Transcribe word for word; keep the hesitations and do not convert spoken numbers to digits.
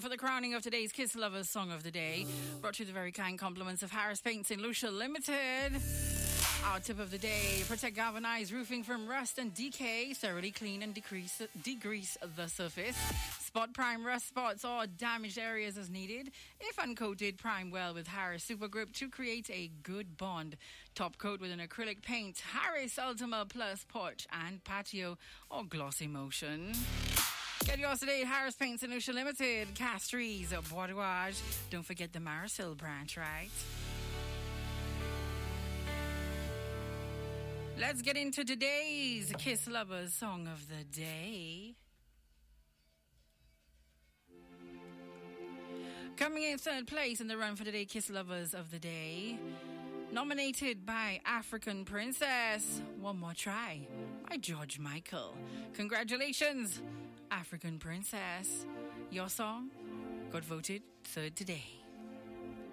for the crowning of today's Kiss Lovers Song of the Day. Brought to you the very kind compliments of Harris Paint Saint Lucia Limited. Our tip of the day: protect galvanized roofing from rust and decay. Thoroughly clean and decrease, degrease the surface. Spot prime rust spots or damaged areas as needed. If uncoated, prime well with Harris Super Grip to create a good bond. Top coat with an acrylic paint. Harris Ultima Plus porch and patio or glossy motion. Get yours today at Harris Paint Saint Lucia Limited, Castries, Bordouage. Don't forget the Marisol branch, right? Let's get into today's Kiss Lovers Song of the Day. Coming in third place in the run for today, Kiss Lovers of the Day. Nominated by African Princess, One More Try by George Michael. Congratulations, African Princess. Your song got voted third today.